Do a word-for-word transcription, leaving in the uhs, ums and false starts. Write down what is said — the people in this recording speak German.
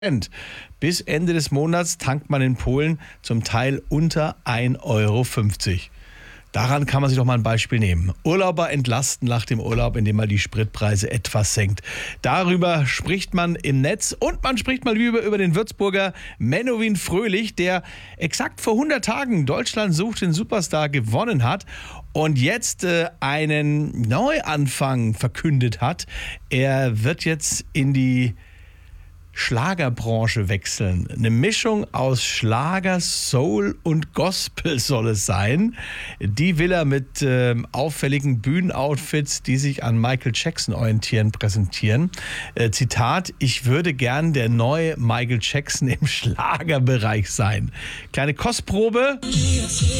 Bis Ende des Monats tankt man in Polen zum Teil unter ein Euro fünfzig. Daran kann man sich doch mal ein Beispiel nehmen. Urlauber entlasten nach dem Urlaub, indem man die Spritpreise etwas senkt. Darüber spricht man im Netz und man spricht mal über, über den Würzburger Menowin Fröhlich, der exakt vor hundert Tagen Deutschland sucht den Superstar gewonnen hat und jetzt äh, einen Neuanfang verkündet hat. Er wird jetzt in die Schlagerbranche wechseln. Eine Mischung aus Schlager, Soul und Gospel soll es sein. Die will er mit äh, auffälligen Bühnenoutfits, die sich an Michael Jackson orientieren, präsentieren. Äh, Zitat: Ich würde gern der neue Michael Jackson im Schlagerbereich sein. Kleine Kostprobe.